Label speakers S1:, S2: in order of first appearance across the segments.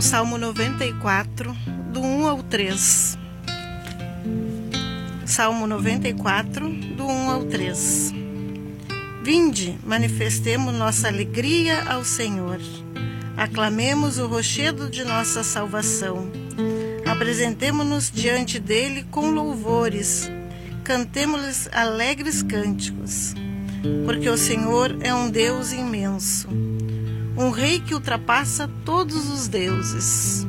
S1: Salmo 94, do 1 ao 3. Salmo 94, do 1 ao 3. Vinde, manifestemos nossa alegria ao Senhor. Aclamemos o rochedo de nossa salvação. Apresentemo-nos diante dele com louvores. Cantemo-lhes alegres cânticos. Porque o Senhor é um Deus imenso, um rei que ultrapassa todos os deuses.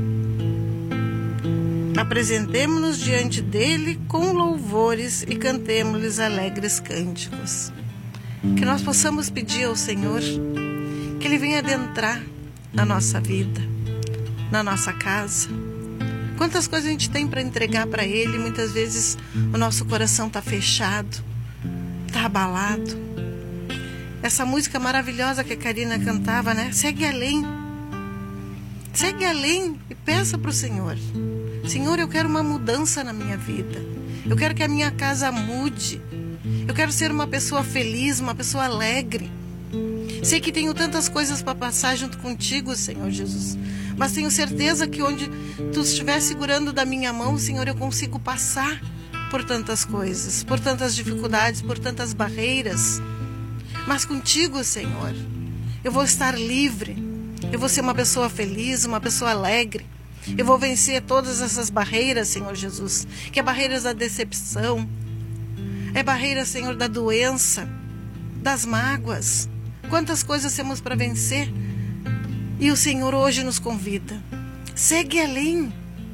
S1: Apresentemo-nos diante dele com louvores e cantemo-lhes alegres cânticos. Que nós possamos pedir ao Senhor que Ele venha adentrar na nossa vida, na nossa casa. Quantas coisas a gente tem para entregar para Ele, muitas vezes o nosso coração está fechado, está abalado. Essa música maravilhosa que a Karina cantava, né? Segue além. Segue além e peça para o Senhor. Senhor, eu quero uma mudança na minha vida. Eu quero que a minha casa mude. Eu quero ser uma pessoa feliz, uma pessoa alegre. Sei que tenho tantas coisas para passar junto contigo, Senhor Jesus. Mas tenho certeza que onde Tu estiver segurando da minha mão, Senhor, eu consigo passar por tantas coisas, por tantas dificuldades, por tantas barreiras. Mas contigo, Senhor, eu vou estar livre. Eu vou ser uma pessoa feliz, uma pessoa alegre. Eu vou vencer todas essas barreiras, Senhor Jesus, que é barreiras da decepção, é barreira, Senhor, da doença, das mágoas. Quantas coisas temos para vencer? E o Senhor hoje nos convida. Segue além.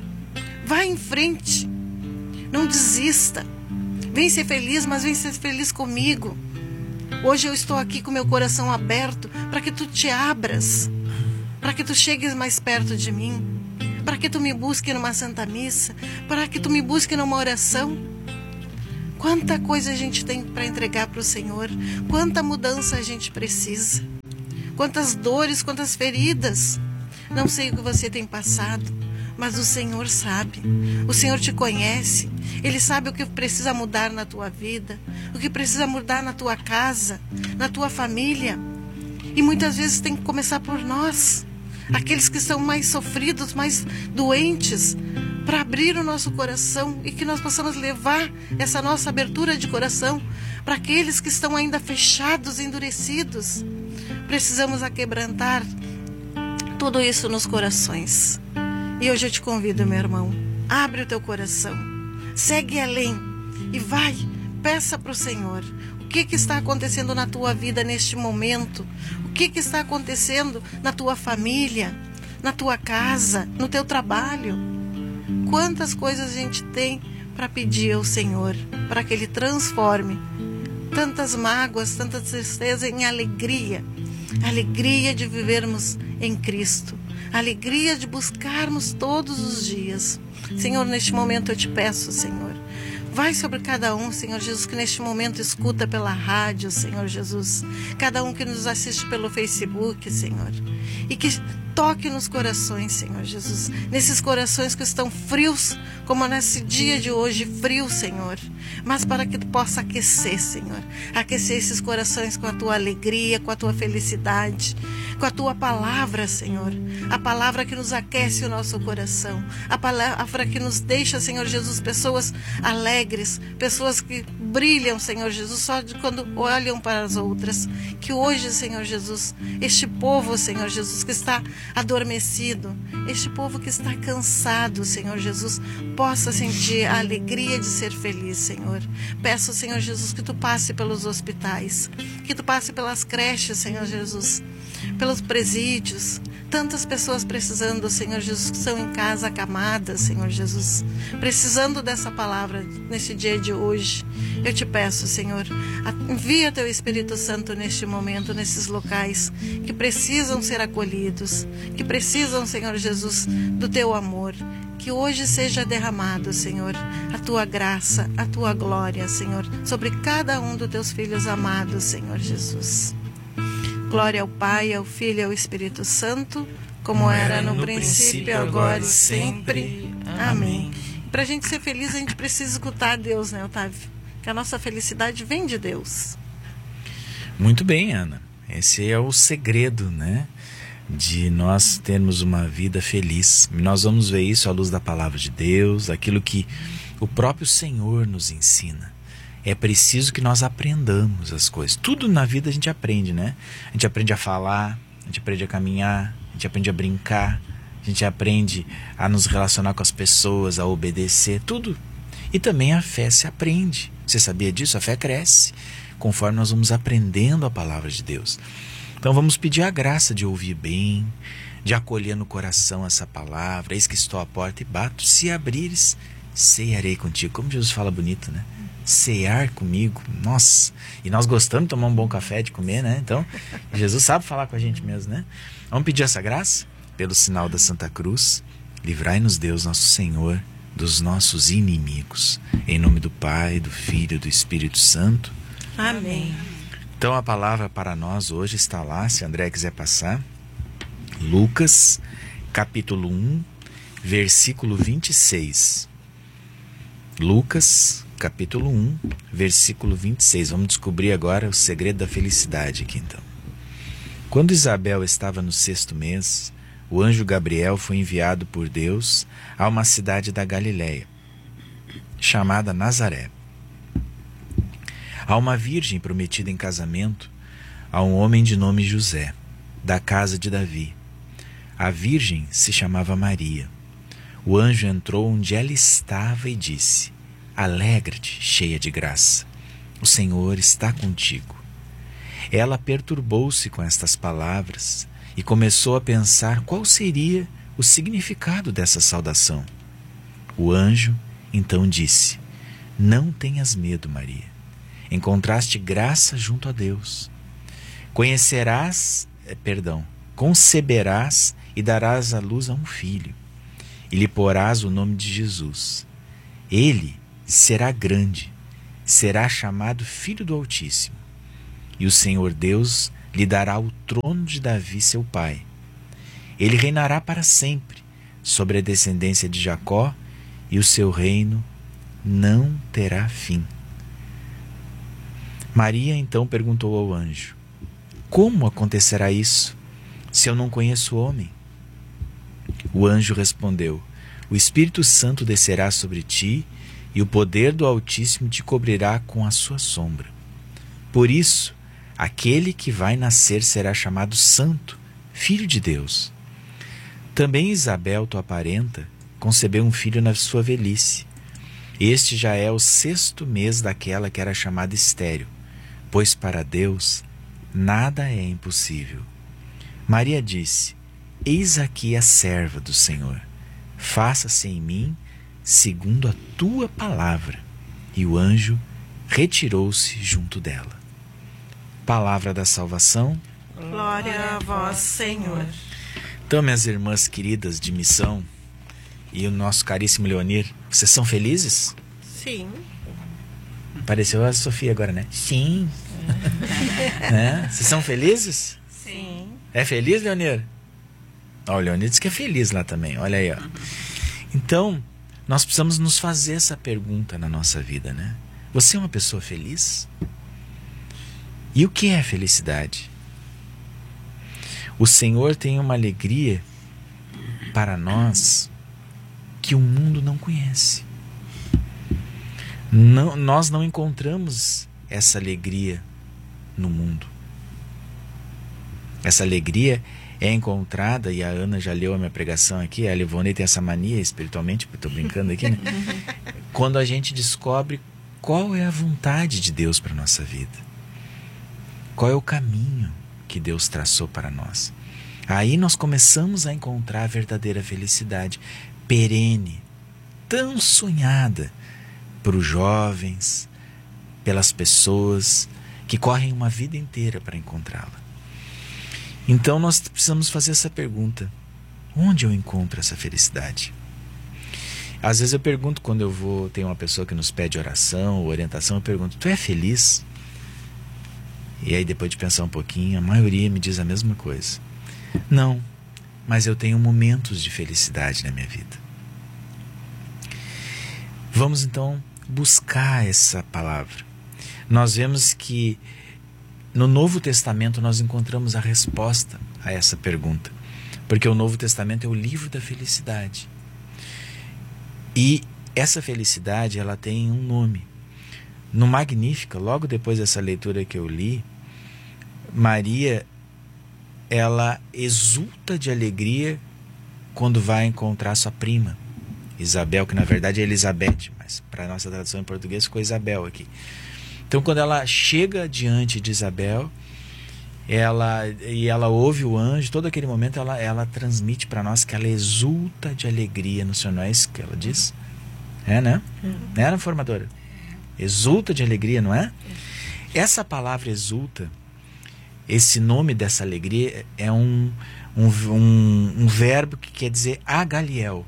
S1: Vá em frente. Não desista. Vem ser feliz, mas vem ser feliz comigo. Hoje eu estou aqui com meu coração aberto para que Tu te abras, para que Tu chegues mais perto de mim, para que Tu me busque numa Santa Missa, para que Tu me busque numa oração. Quanta coisa a gente tem para entregar para o Senhor, quanta mudança a gente precisa, quantas dores, quantas feridas. Não sei o que você tem passado, mas o Senhor sabe, o Senhor te conhece, Ele sabe o que precisa mudar na tua vida, o que precisa mudar na tua casa, na tua família. E muitas vezes tem que começar por nós, aqueles que são mais sofridos, mais doentes, para abrir o nosso coração e que nós possamos levar essa nossa abertura de coração para aqueles que estão ainda fechados, endurecidos. Precisamos aquebrantar tudo isso nos corações. E hoje eu te convido, meu irmão, abre o teu coração, segue além e vai, peça para o Senhor. O que está acontecendo na tua vida neste momento? O que está acontecendo na tua família, na tua casa, no teu trabalho? Quantas coisas a gente tem para pedir ao Senhor, para que Ele transforme tantas mágoas, tanta tristeza em alegria. Alegria de vivermos em Cristo. Alegria de buscarmos todos os dias. Senhor, neste momento eu te peço, Senhor, vai sobre cada um, Senhor Jesus, que neste momento escuta pela rádio, Senhor Jesus. Cada um que nos assiste pelo Facebook, Senhor. E que toque nos corações, Senhor Jesus. Nesses corações que estão frios, como nesse dia de hoje, frio, Senhor. Mas para que Tu possa aquecer, Senhor. Aquecer esses corações com a Tua alegria, com a Tua felicidade, com a Tua palavra, Senhor. A palavra que nos aquece o nosso coração. A palavra que nos deixa, Senhor Jesus, pessoas alegres, pessoas que brilham, Senhor Jesus, só de quando olham para as outras. Que hoje, Senhor Jesus, este povo, Senhor Jesus, que está adormecido, este povo que está cansado, Senhor Jesus, possa sentir a alegria de ser feliz, Senhor. Peço, Senhor Jesus, que Tu passe pelos hospitais, que Tu passe pelas creches, Senhor Jesus, pelos presídios. Tantas pessoas precisando, Senhor Jesus, que estão em casa acamadas, Senhor Jesus, precisando dessa palavra neste dia de hoje. Eu te peço, Senhor, envia Teu Espírito Santo neste momento, nesses locais que precisam ser acolhidos, que precisam, Senhor Jesus, do Teu amor. Que hoje seja derramado, Senhor, a Tua graça, a Tua glória, Senhor, sobre cada um dos Teus filhos amados, Senhor Jesus. Glória ao Pai, ao Filho e ao Espírito Santo, como era no princípio, agora e sempre. Amém. Para a gente ser feliz, a gente precisa escutar Deus, né, Otávio? Que a nossa felicidade vem de Deus.
S2: Muito bem, Ana. Esse é o segredo, né? de nós termos uma vida feliz. Nós vamos ver isso à luz da palavra de Deus, aquilo que o próprio Senhor nos ensina. É preciso que nós aprendamos as coisas. Tudo na vida a gente aprende, né? A gente aprende a falar, a gente aprende a caminhar, a gente aprende a brincar, a gente aprende a nos relacionar com as pessoas, a obedecer, tudo. E também a fé se aprende. Você sabia disso? A fé cresce conforme nós vamos aprendendo a palavra de Deus. Então vamos pedir a graça de ouvir bem, de acolher no coração essa palavra. Eis que estou à porta e bato. Se abrires, cearei contigo. Como Jesus fala bonito, né? Cear comigo. Nossa, e nós gostamos de tomar um bom café, de comer, né? Então, Jesus sabe falar com a gente mesmo, né? Vamos pedir essa graça? Pelo sinal da Santa Cruz, livrai-nos Deus, nosso Senhor, dos nossos inimigos. Em nome do Pai, do Filho e do Espírito Santo.
S1: Amém.
S2: Então a palavra para nós hoje está lá, se André quiser passar. Lucas, capítulo 1, versículo 26. Lucas, capítulo 1, versículo 26. Vamos descobrir agora o segredo da felicidade aqui então. Quando Isabel estava no 6º mês, o anjo Gabriel foi enviado por Deus a uma cidade da Galiléia, chamada Nazaré, a uma virgem prometida em casamento a um homem de nome José, da casa de Davi. A virgem se chamava Maria. O anjo entrou onde ela estava e disse: Alegra-te, cheia de graça, o Senhor está contigo. Ela perturbou-se com estas palavras e começou a pensar qual seria o significado dessa saudação. O anjo então disse: Não tenhas medo, Maria. Encontraste graça junto a Deus. Conceberás e darás à luz a um filho, e lhe porás o nome de Jesus. Ele será grande, será chamado Filho do Altíssimo, e o Senhor Deus lhe dará o trono de Davi, seu pai. Ele reinará para sempre sobre a descendência de Jacó, e o seu reino não terá fim. Maria então perguntou ao anjo: Como acontecerá isso, se eu não conheço homem? O anjo respondeu: O Espírito Santo descerá sobre ti, e o poder do Altíssimo te cobrirá com a sua sombra. Por isso, aquele que vai nascer será chamado Santo, Filho de Deus. Também Isabel, tua parenta, concebeu um filho na sua velhice. Este já é o 6º mês daquela que era chamada estéril, pois para Deus nada é impossível. Maria disse: Eis aqui a serva do Senhor. Faça-se em mim segundo a tua palavra. E o anjo retirou-se junto dela. Palavra da salvação.
S1: Glória a vós, Senhor.
S2: Então, minhas irmãs queridas de missão e o nosso caríssimo Leonir, vocês são felizes?
S1: Sim.
S2: Pareceu a Sofia agora, né? Sim. Né? Vocês são felizes?
S1: Sim.
S2: É feliz, Leonir? Ó, o Leonir disse que é feliz lá também, olha aí, ó. Então, nós precisamos nos fazer essa pergunta na nossa vida, né? Você é uma pessoa feliz? E o que é felicidade? O Senhor tem uma alegria para nós que o mundo não conhece. Nós não encontramos essa alegria no mundo. Essa alegria é encontrada, e a Ana já leu a minha pregação aqui, a Livone tem essa mania espiritualmente, estou brincando aqui, né? Quando a gente descobre qual é a vontade de Deus para a nossa vida. Qual é o caminho que Deus traçou para nós. Aí nós começamos a encontrar a verdadeira felicidade perene, tão sonhada por os jovens, pelas pessoas que correm uma vida inteira para encontrá-la. Então nós precisamos fazer essa pergunta: onde eu encontro essa felicidade? Às vezes eu pergunto, quando eu vou, tem uma pessoa que nos pede oração ou orientação, eu pergunto: tu é feliz? E aí, depois de pensar um pouquinho, a maioria me diz a mesma coisa: não, mas eu tenho momentos de felicidade na minha vida. Vamos então buscar essa palavra. Nós vemos que no Novo Testamento nós encontramos a resposta a essa pergunta. Porque o Novo Testamento é o livro da felicidade. E essa felicidade, ela tem um nome. No Magnífica, logo depois dessa leitura que eu li, Maria, ela exulta de alegria quando vai encontrar sua prima, Isabel, que na verdade é Elizabeth, mas para a nossa tradução em português ficou Isabel aqui. Então, quando ela chega diante de Isabel, ela ouve o anjo, todo aquele momento ela transmite para nós que ela exulta de alegria no Senhor. Não é isso que ela diz? É, né? Não é, formadora? Exulta de alegria, não é? Essa palavra exulta, esse nome dessa alegria é um verbo que quer dizer agaliel.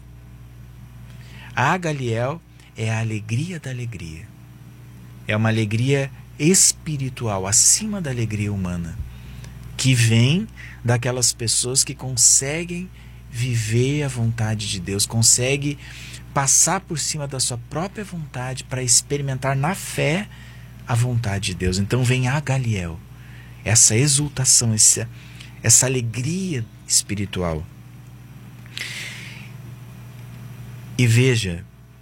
S2: Agaliel é a alegria da alegria. É uma alegria espiritual, acima da alegria humana, que vem daquelas pessoas que conseguem viver a vontade de Deus, conseguem passar por cima da sua própria vontade para experimentar na fé a vontade de Deus. Então vem agaliel, essa exultação, essa alegria espiritual. E veja,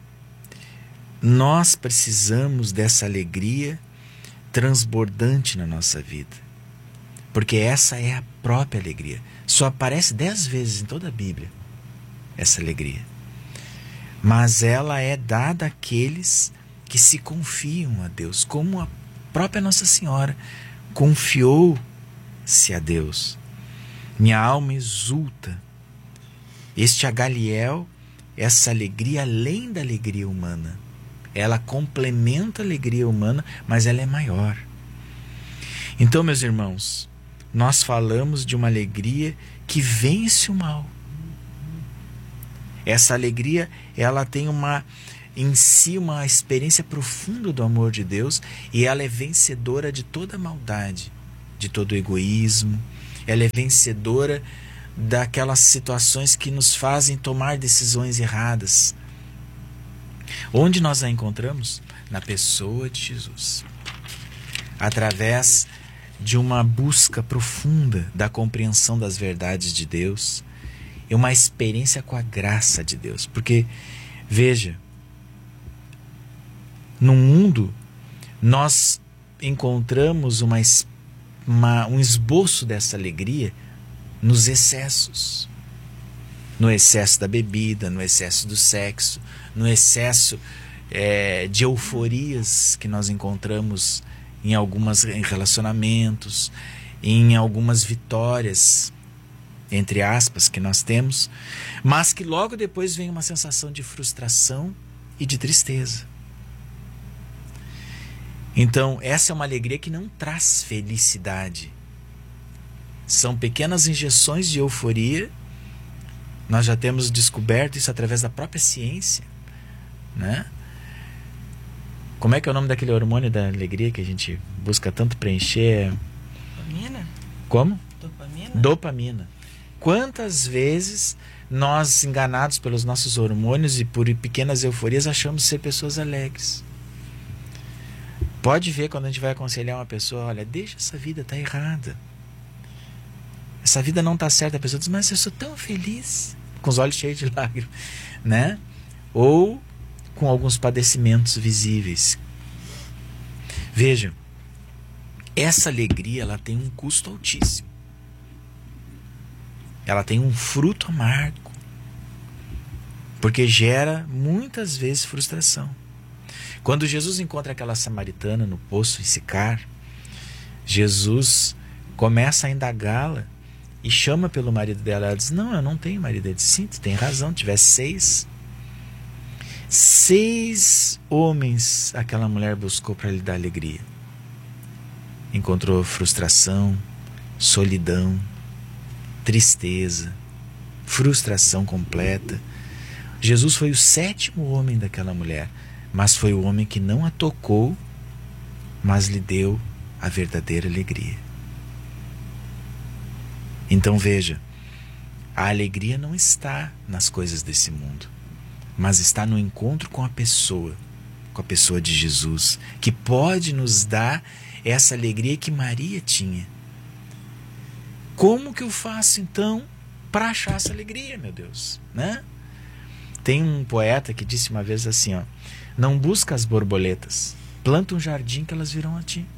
S2: nós precisamos dessa alegria transbordante na nossa vida, porque essa é a própria alegria. Só aparece 10 vezes em toda a Bíblia essa alegria, mas ela é dada àqueles que se confiam a Deus, como a própria Nossa Senhora confiou-se a Deus. Minha alma exulta. Este agaliel, essa alegria além da alegria humana, ela complementa a alegria humana, mas ela é maior. Então, meus irmãos, nós falamos de uma alegria que vence o mal. Essa alegria, ela tem em si uma experiência profunda do amor de Deus, e ela é vencedora de toda maldade, de todo egoísmo. Ela é vencedora daquelas situações que nos fazem tomar decisões erradas. Onde nós a encontramos? Na pessoa de Jesus. Através de uma busca profunda da compreensão das verdades de Deus e uma experiência com a graça de Deus. Porque, veja, no mundo nós encontramos um esboço dessa alegria nos excessos. No excesso da bebida, no excesso do sexo, no excesso de euforias que nós encontramos em alguns relacionamentos, em algumas vitórias, entre aspas, que nós temos, mas que logo depois vem uma sensação de frustração e de tristeza. Então, essa é uma alegria que não traz felicidade. São pequenas injeções de euforia. Nós já temos descoberto isso através da própria ciência, né? Como é que é o nome daquele hormônio da alegria que a gente busca tanto preencher?
S1: Dopamina?
S2: Como?
S1: Dopamina?
S2: Dopamina. Quantas vezes nós, enganados pelos nossos hormônios e por pequenas euforias, achamos ser pessoas alegres? Pode ver quando a gente vai aconselhar uma pessoa: olha, deixa essa vida, tá errada. Essa vida não tá certa. A pessoa diz: mas eu sou tão feliz, com os olhos cheios de lágrimas, né? Ou com alguns padecimentos visíveis. Vejam, essa alegria, ela tem um custo altíssimo. Ela tem um fruto amargo, porque gera muitas vezes frustração. Quando Jesus encontra aquela samaritana no poço em Sicar, Jesus começa a indagá-la e chama pelo marido dela. Ela diz: não, eu não tenho marido. Ele diz: sim, tu tem razão, tivesse 6 homens aquela mulher buscou para lhe dar alegria. Encontrou frustração, solidão, tristeza, frustração completa. Jesus foi o 7º homem daquela mulher, mas foi o homem que não a tocou, mas lhe deu a verdadeira alegria. Então veja, a alegria não está nas coisas desse mundo, mas está no encontro com a pessoa de Jesus, que pode nos dar essa alegria que Maria tinha. Como que eu faço então para achar essa alegria, meu Deus, né? Tem um poeta que disse uma vez assim, ó: não busca as borboletas, planta um jardim que elas virão a ti.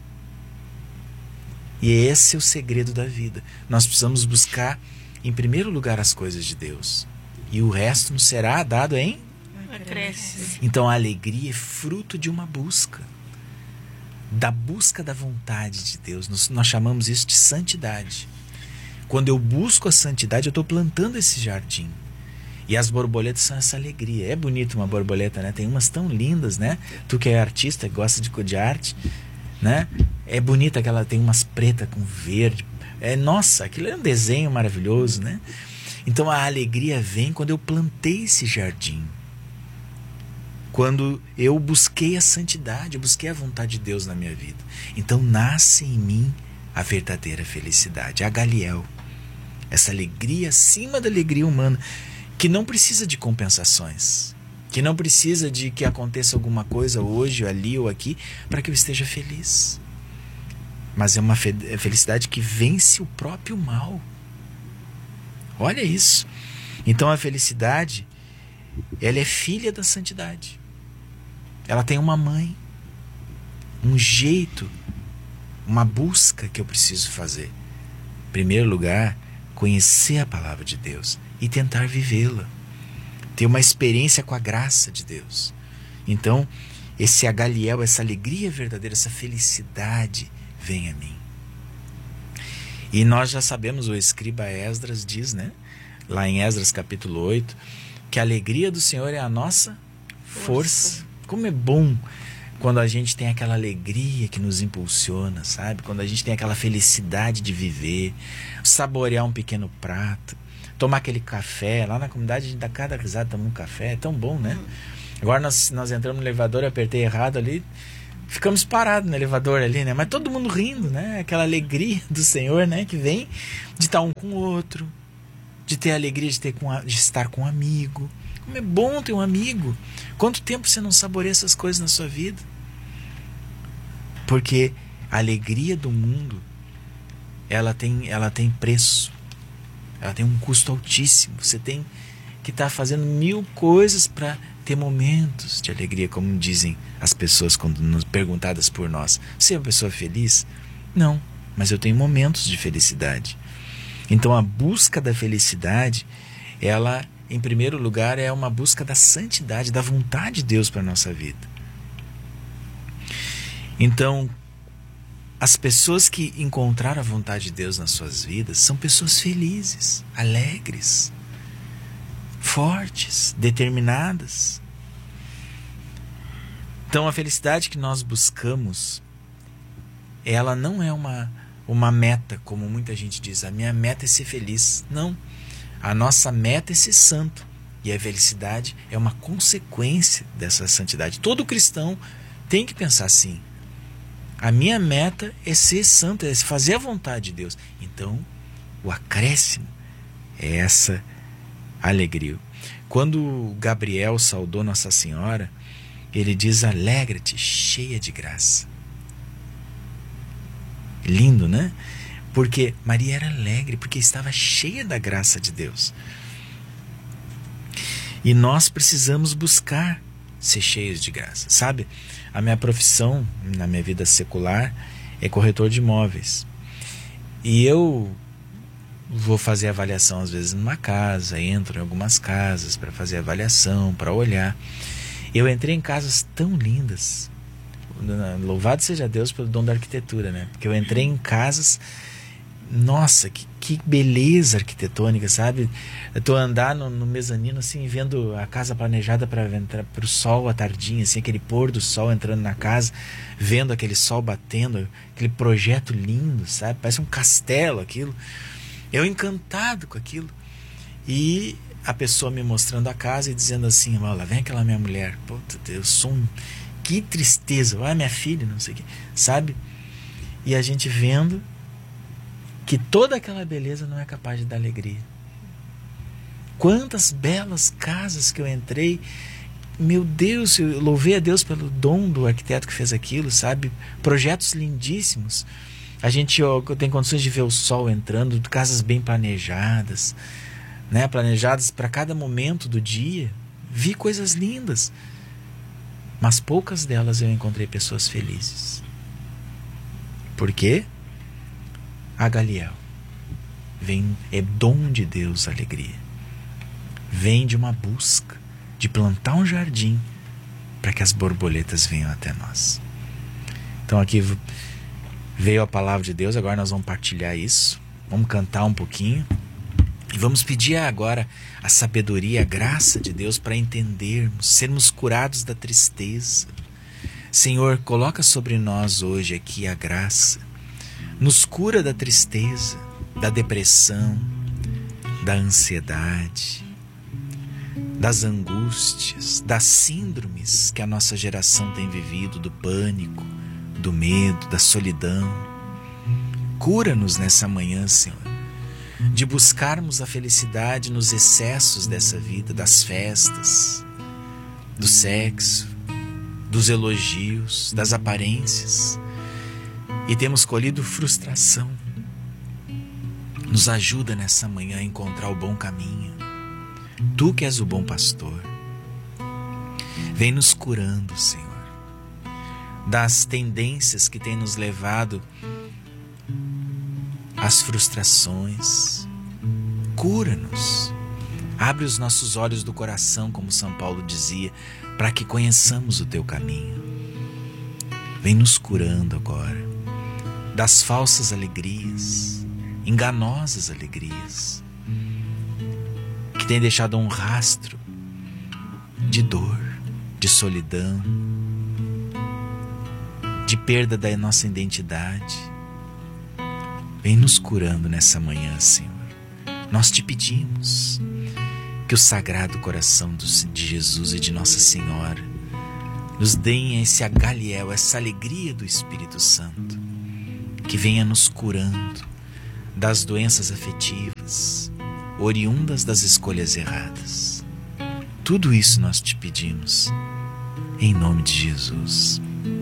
S2: E esse é o segredo da vida. Nós precisamos buscar em primeiro lugar as coisas de Deus, e o resto nos será dado em acréscimo. Então a alegria é fruto de uma busca, da busca da vontade de Deus. Nós chamamos isso de santidade. Quando eu busco a santidade, eu estou plantando esse jardim. E as borboletas são essa alegria. É bonito uma borboleta, né? Tem umas tão lindas, né? Tu que é artista, gosta de arte, né? É bonita que ela tem umas pretas com verde. Nossa, aquilo é um desenho maravilhoso, né? Então a alegria vem quando eu plantei esse jardim. Quando eu busquei a santidade, eu busquei a vontade de Deus na minha vida. Então nasce em mim a verdadeira felicidade, a Galiel. Essa alegria acima da alegria humana, que não precisa de compensações, que não precisa de que aconteça alguma coisa hoje, ali ou aqui, para que eu esteja feliz. Mas é uma felicidade que vence o próprio mal. Olha isso. Então a felicidade, ela é filha da santidade. Ela tem uma mãe, um jeito, uma busca que eu preciso fazer. Em primeiro lugar, conhecer a palavra de Deus e tentar vivê-la. Ter uma experiência com a graça de Deus. Então, esse agaliel, essa alegria verdadeira, essa felicidade vem a mim. E nós já sabemos, o escriba Esdras diz, né, lá em Esdras capítulo 8, que a alegria do Senhor é a nossa força. Como é bom quando a gente tem aquela alegria que nos impulsiona, sabe? Quando a gente tem aquela felicidade de viver, saborear um pequeno prato, tomar aquele café. Lá na comunidade a gente dá cada risada tomando um café, é tão bom, né? Agora nós entramos no elevador, eu apertei errado ali, ficamos parados no elevador ali, né? Mas todo mundo rindo, né? Aquela alegria do Senhor, né? Que vem de estar um com o outro, de ter a alegria de estar com um amigo. Como é bom ter um amigo. Quanto tempo você não saboreia essas coisas na sua vida? Porque a alegria do mundo, ela tem preço. Ela tem um custo altíssimo. Você tem que estar fazendo 1000 coisas para ter momentos de alegria, como dizem as pessoas quando nos perguntadas por nós. Você é uma pessoa feliz? Não, mas eu tenho momentos de felicidade. Então a busca da felicidade, ela, em primeiro lugar, é uma busca da santidade, da vontade de Deus para a nossa vida. Então, as pessoas que encontraram a vontade de Deus nas suas vidas são pessoas felizes, alegres, fortes, determinadas. Então a felicidade que nós buscamos, ela não é uma meta, como muita gente diz. A minha meta é ser feliz. Não. A nossa meta é ser santo. E a felicidade é uma consequência dessa santidade. Todo cristão tem que pensar assim. A minha meta é ser santo, é fazer a vontade de Deus. Então, o acréscimo é essa alegria. Quando Gabriel saudou Nossa Senhora, ele diz: alegra-te, cheia de graça. Lindo, né? Porque Maria era alegre, porque estava cheia da graça de Deus. E nós precisamos buscar ser cheios de graça. Sabe, a minha profissão na minha vida secular é corretor de imóveis. E eu vou fazer avaliação às vezes numa casa, entro em algumas casas para fazer avaliação, para olhar. Eu entrei em casas tão lindas. Louvado seja Deus pelo dom da arquitetura, né? Porque eu entrei em casas, nossa, que beleza arquitetônica, sabe? Eu tô andando no mezanino assim, vendo a casa planejada para entrar pro sol à tardinha, assim, aquele pôr do sol entrando na casa, vendo aquele sol batendo, aquele projeto lindo, sabe? Parece um castelo aquilo. Eu encantado com aquilo. E a pessoa me mostrando a casa e dizendo assim: olha, vem aquela minha mulher. Puta, eu sou que tristeza. Olha, minha filha, não sei o que. Sabe? E a gente vendo que toda aquela beleza não é capaz de dar alegria. Quantas belas casas que eu entrei. Meu Deus, eu louvei a Deus pelo dom do arquiteto que fez aquilo, sabe? Projetos lindíssimos. A gente tem condições de ver o sol entrando, casas bem planejadas, né, planejadas para cada momento do dia. Vi coisas lindas, mas poucas delas eu encontrei pessoas felizes. Por quê? A Galiel é dom de Deus a alegria. Vem de uma busca de plantar um jardim para que as borboletas venham até nós. Então aqui veio a palavra de Deus, agora nós vamos partilhar isso, vamos cantar um pouquinho e vamos pedir agora a sabedoria, a graça de Deus para entendermos, sermos curados da tristeza. Senhor, coloca sobre nós hoje aqui a graça, nos cura da tristeza, da depressão, da ansiedade, das angústias, das síndromes que a nossa geração tem vivido, do pânico, do medo, da solidão. Cura-nos nessa manhã, Senhor, de buscarmos a felicidade nos excessos dessa vida, das festas, do sexo, dos elogios, das aparências, e temos colhido frustração. Nos ajuda nessa manhã a encontrar o bom caminho. Tu que és o bom pastor, vem nos curando, Senhor, das tendências que têm nos levado às frustrações. Cura-nos, abre os nossos olhos do coração, como São Paulo dizia, para que conheçamos o teu caminho. Vem nos curando agora das falsas alegrias, enganosas alegrias, que tem deixado um rastro de dor, de solidão, de perda da nossa identidade. Vem nos curando nessa manhã, Senhor. Nós te pedimos que o Sagrado Coração de Jesus e de Nossa Senhora nos deem esse Galiel, essa alegria do Espírito Santo, que venha nos curando das doenças afetivas, oriundas das escolhas erradas. Tudo isso nós te pedimos, em nome de Jesus.